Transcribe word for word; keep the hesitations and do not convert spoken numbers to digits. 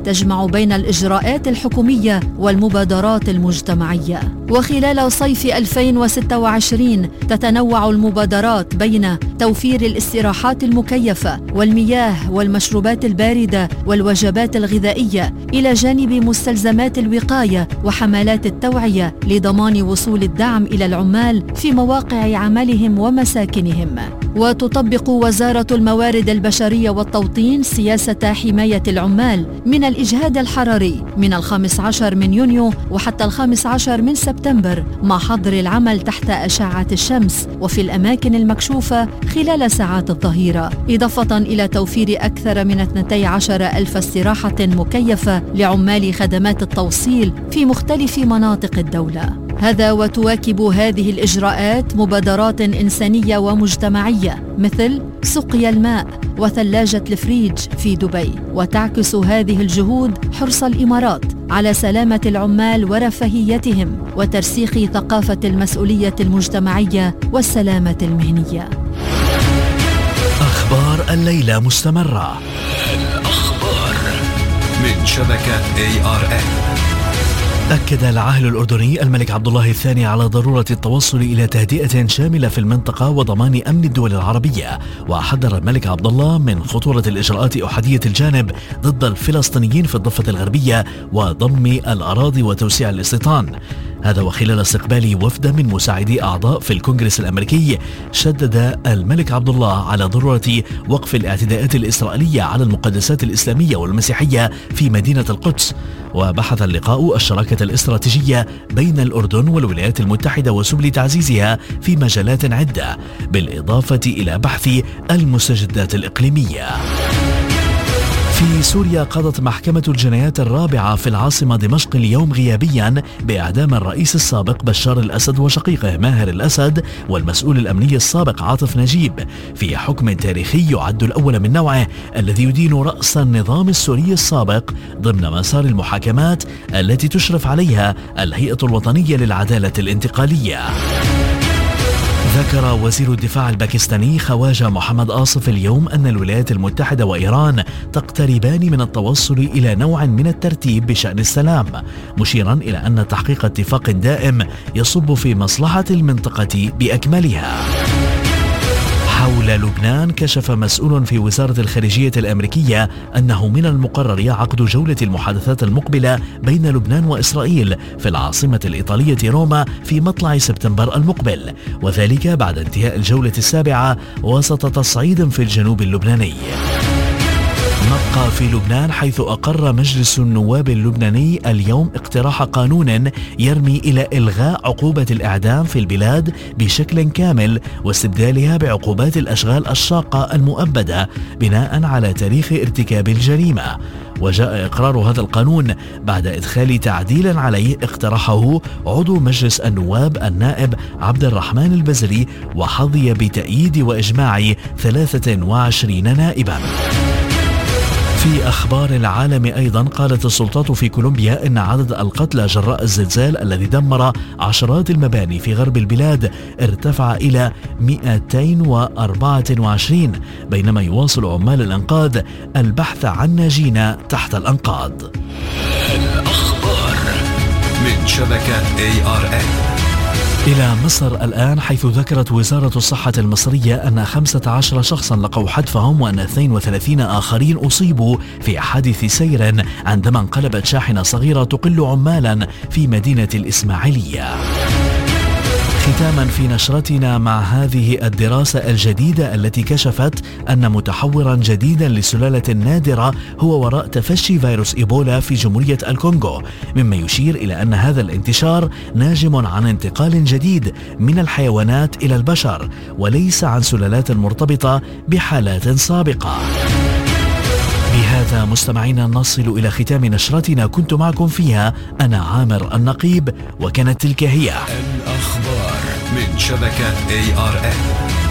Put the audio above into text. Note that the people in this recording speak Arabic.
تجمع بين الإجراءات الحكومية والمبادرات المجتمعية. وخلال صيف ألفين وستة وعشرين تتنوع المبادرات بين توفير الاستراحات المكيفة والمياه والمشروبات الباردة والوجبات الغذائية إلى جانب مستلزمات الوقاية وحملات التوعية لضمان وصول الدعم إلى العمال في مواقع عملهم ومساكنهم. وتطبق وزارة الموارد البشرية والتوطين سياسة حماية العمال من الإجهاد الحراري من الخامس عشر من يونيو وحتى الخامس عشر من سبتمبر، مع حظر العمل تحت أشعة الشمس وفي الأماكن المكشوفة خلال ساعات الظهيرة، إضافة إلى توفير أكثر من اثنتي عشر ألف استراحة مكيفة لعمال خدمات التوصيل في مختلف مناطق الدولة. هذا وتواكب هذه الإجراءات مبادرات إنسانية ومجتمعية مثل سقيا الماء وثلاجة الفريج في دبي. وتعكس هذه الجهود حرص الإمارات على سلامة العمال ورفاهيتهم وترسيخ ثقافة المسؤولية المجتمعية والسلامة المهنية. أخبار الليلة مستمرة. الأخبار من شبكة إيه آر إن. أكد العاهل الأردني الملك عبد الله الثاني على ضرورة التوصل إلى تهدئة شاملة في المنطقة وضمان أمن الدول العربية، وحذر الملك عبد الله من خطورة الإجراءات أحادية الجانب ضد الفلسطينيين في الضفة الغربية وضم الأراضي وتوسيع الاستيطان. هذا وخلال استقبال وفد من مساعدي أعضاء في الكونغرس الأمريكي، شدد الملك عبد الله على ضرورة وقف الاعتداءات الإسرائيلية على المقدسات الإسلامية والمسيحية في مدينة القدس. وبحث اللقاء الشراكة الاستراتيجية بين الأردن والولايات المتحدة وسبل تعزيزها في مجالات عدة، بالإضافة إلى بحث المستجدات الإقليمية. في سوريا قضت محكمة الجنايات الرابعة في العاصمة دمشق اليوم غيابيا بإعدام الرئيس السابق بشار الأسد وشقيقه ماهر الأسد والمسؤول الأمني السابق عاطف نجيب، في حكم تاريخي يعد الأول من نوعه الذي يدين رأس النظام السوري السابق ضمن مسار المحاكمات التي تشرف عليها الهيئة الوطنية للعدالة الانتقالية. ذكر وزير الدفاع الباكستاني خواجة محمد آصف اليوم أن الولايات المتحدة وإيران تقتربان من التوصل إلى نوع من الترتيب بشأن السلام، مشيرا إلى أن تحقيق اتفاق دائم يصب في مصلحة المنطقة بأكملها. حول لبنان، كشف مسؤول في وزارة الخارجية الأمريكية أنه من المقرر عقد جولة المحادثات المقبلة بين لبنان وإسرائيل في العاصمة الإيطالية روما في مطلع سبتمبر المقبل، وذلك بعد انتهاء الجولة السابعة وسط تصعيد في الجنوب اللبناني. نبقى في لبنان، حيث أقر مجلس النواب اللبناني اليوم اقتراح قانون يرمي إلى إلغاء عقوبة الإعدام في البلاد بشكل كامل واستبدالها بعقوبات الأشغال الشاقة المؤبدة بناء على تاريخ ارتكاب الجريمة. وجاء إقرار هذا القانون بعد إدخال تعديل عليه اقترحه عضو مجلس النواب النائب عبد الرحمن البزري، وحظي بتأييد وإجماع ثلاثة وعشرين نائبا. في أخبار العالم أيضا، قالت السلطات في كولومبيا إن عدد القتلى جراء الزلزال الذي دمر عشرات المباني في غرب البلاد ارتفع إلى مئتين وأربعة وعشرين، بينما يواصل عمال الإنقاذ البحث عن ناجين تحت الأنقاض. الأخبار من شبكة إيه آر إن. إلى مصر الآن، حيث ذكرت وزارة الصحة المصرية أن خمسة عشر شخصا لقوا حتفهم وأن اثنين وثلاثين آخرين أصيبوا في حادث سير عندما انقلبت شاحنة صغيرة تقل عمالا في مدينة الإسماعيلية. ختاما في نشرتنا مع هذه الدراسة الجديدة التي كشفت أن متحورا جديدا لسلالة نادرة هو وراء تفشي فيروس إيبولا في جمهورية الكونغو، مما يشير إلى أن هذا الانتشار ناجم عن انتقال جديد من الحيوانات إلى البشر وليس عن سلالات مرتبطة بحالات سابقة. بهذا مستمعينا نصل إلى ختام نشرتنا، كنت معكم فيها أنا عامر النقيب، وكانت تلك هي الأخبار من شبكة إيه آر إن.